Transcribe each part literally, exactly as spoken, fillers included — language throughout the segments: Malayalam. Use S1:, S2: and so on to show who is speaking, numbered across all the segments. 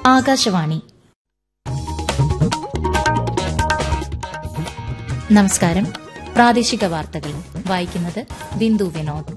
S1: ആകാശവാണി. നമസ്കാരം. പ്രാദേശിക വാർത്തകൾ വായിക്കുന്നത് ബിന്ദു വിനോദ്.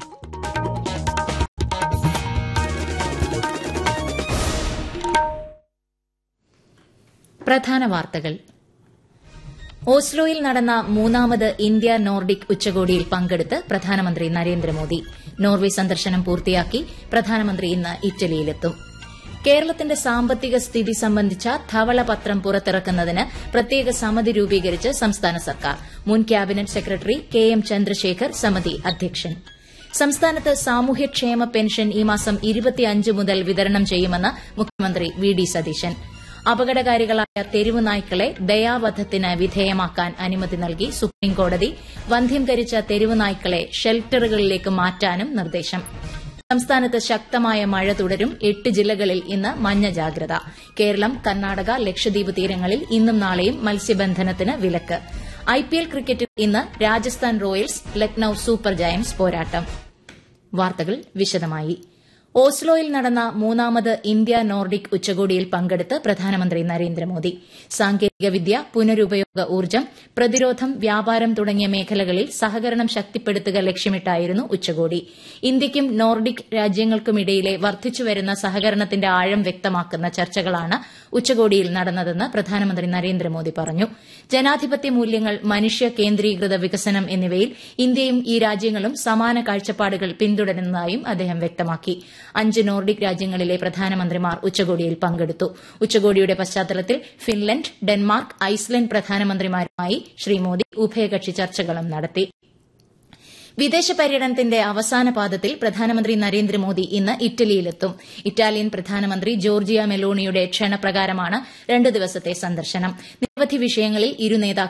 S1: പ്രധാന വാർത്തകൾ. ഓസ്ലോയിൽ നടന്ന മൂന്നാമത് ഇന്ത്യ നോർഡിക് ഉച്ചകോടിയിൽ പങ്കെടുത്ത് പ്രധാനമന്ത്രി നരേന്ദ്രമോദി. നോർവെ സന്ദർശനം പൂർത്തിയാക്കി പ്രധാനമന്ത്രി ഇന്ന് ഇറ്റലിയിലെത്തും. കേരളത്തിന്റെ സാമ്പത്തിക സ്ഥിതി സംബന്ധിച്ച ധവളപത്രം പുറത്തിറക്കുന്നതിന് പ്രത്യേക സമിതി രൂപീകരിച്ച് സംസ്ഥാന സർക്കാർ. മുൻ cabinet secretary K M Chandrasekhar സമിതി അധ്യക്ഷൻ. സംസ്ഥാനത്ത് സാമൂഹ്യക്ഷേമ പെൻഷൻ ഈ മാസം ഇരുപത്തിയഞ്ച് മുതൽ വിതരണം ചെയ്യുമെന്ന് മുഖ്യമന്ത്രി വി ഡി സതീശൻ. അപകടകാരികളായ തെരുവ് നായ്ക്കളെ ദയാവധത്തിന് വിധേയമാക്കാൻ അനുമതി നൽകി സുപ്രീംകോടതി. വന്ധ്യംകരിച്ച തെരുവ് നായ്ക്കളെ ഷെൽട്ടറുകളിലേക്ക് മാറ്റാനും നിർദ്ദേശം. സംസ്ഥാനത്ത് ശക്തമായ മഴ തുടരും. എട്ട് ജില്ലകളിൽ ഇന്ന് മഞ്ഞ ജാഗ്രത. കേരളം, കർണാടക, ലക്ഷദ്വീപ് തീരങ്ങളിൽ ഇന്നും നാളെയും മത്സ്യബന്ധനത്തിന് വിലക്ക്. ഐപിഎൽ ക്രിക്കറ്റിൽ ഇന്ന് Rajasthan Royals Lucknow super Giants പോരാട്ടം. വാർത്തകൾ വിശദമായി. ഓസ്ലോയിൽ നടന്ന മൂന്നാമത് ഇന്ത്യ നോർഡിക് ഉച്ചകോടിയിൽ പങ്കെടുത്ത് പ്രധാനമന്ത്രി നരേന്ദ്രമോദി. സാങ്കേതികവിദ്യ, പുനരുപയോഗ ഊർജ്ജം, പ്രതിരോധം, വ്യാപാരം തുടങ്ങിയ മേഖലകളിൽ സഹകരണം ശക്തിപ്പെടുത്തുക ലക്ഷ്യമിട്ടായിരുന്നു ഉച്ചകോടി. ഇന്ത്യയ്ക്കും നോർഡിക് രാജ്യങ്ങൾക്കുമിടയിലെ വർദ്ധിച്ചുവരുന്ന സഹകരണത്തിന്റെ ആഴം വ്യക്തമാക്കുന്ന ചർച്ചകളാണ് ഉച്ചകോടിയിൽ നടന്നതെന്ന് പ്രധാനമന്ത്രി നരേന്ദ്രമോദി പറഞ്ഞു. ജനാധിപത്യ മൂല്യങ്ങൾ, മനുഷ്യ കേന്ദ്രീകൃത വികസനം എന്നിവയിൽ ഇന്ത്യയും ഈ രാജ്യങ്ങളും സമാന കാഴ്ചപ്പാടുകൾ പിന്തുടരുന്നതായും അദ്ദേഹം വ്യക്തമാക്കി. അഞ്ച് നോർഡിക് രാജ്യങ്ങളിലെ പ്രധാനമന്ത്രിമാർ ഉച്ചകോടിയിൽ പങ്കെടുത്തു. ഉച്ചകോടിയുടെ പശ്ചാത്തലത്തിൽ Finland, Denmark, Iceland പ്രധാനമന്ത്രിമാരുമായി Shri Modi ഉഭയകക്ഷി ചർച്ചകളും നടത്തി. വിദേശ പര്യടനത്തിന്റെ അവസാന പാദത്തിൽ പ്രധാനമന്ത്രി നരേന്ദ്രമോദി ഇന്ന് ഇറ്റലിയിലെത്തും. ഇറ്റാലിയൻ പ്രധാനമന്ത്രി ജോർജിയ മെലോണിയുടെ ക്ഷണപ്രകാരമാണ് രണ്ട് ദിവസത്തെ സന്ദർശനം. നിരവധി വിഷയങ്ങളിൽ ഇരു നേതാക്കളും